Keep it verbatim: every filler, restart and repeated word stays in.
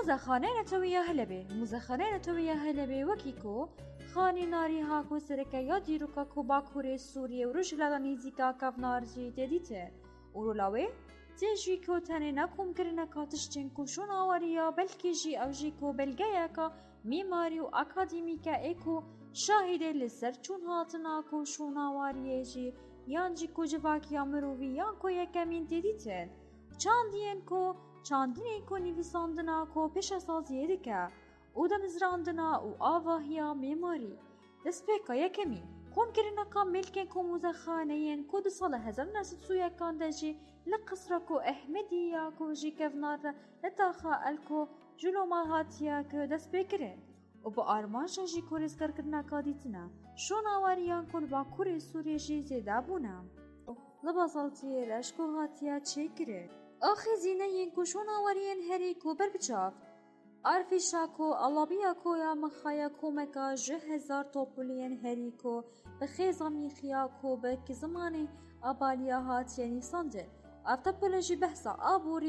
مزخانه نتویه هلبه مزخانه نتویه هلبه وکی کو خانی ناری ها کو سرکه یا دیروکا کو باکوره سوریه و رجلالا نیزیکا کفنارجی دیدیته اورولاوه تیجی کو تنه نکوم کرنه کاتشتین کو شون آوریا بلکی جی او جی کو بلگه کا میماری و اکادیمیکا ایکو شاهده لسر چون هاتنا کو شون آوریه جی یان جی کو جواکی امروی یان کو یکمین دیدیتن چاندین کو چاندنی کو نویساندنا کو پیش سازیه دکه او دمزراندنا و آواهیا میماری دست پیکا یکمی کوم کرنا کام ملکن کو مزخانهین کو دسال هزار نست سویا کاندجی لقصرا کو احمدیا کو جی کفنار لتاخا الکو جلو ما هاتیا که دست بکره و با آرمانشا جی کو رزگر کرنا کادیتنا شون آواریان کل با کوری سوری جی زیده بونا لباسالتی رشکو هاتیا چه کره آخی زینه ین کو شون آوارین هری کو بر بچافت عرفی شاکو علابیا کو یا مخایا کو مکا جه هزار توپولین هری کو به خیزا میخیا کو به که زمانی آبالیا هات یعنی سنده افتا پلجی بحثا آبوری